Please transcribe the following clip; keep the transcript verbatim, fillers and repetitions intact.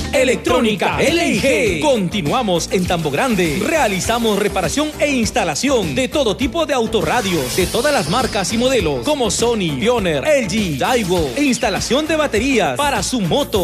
Electrónica L I G. Continuamos en Tambo Grande. Realizamos reparación e instalación de todo tipo de autorradios, de todas las marcas y modelos, como Sony, Pioneer, L G, Daiwo. E instalación de baterías para su moto,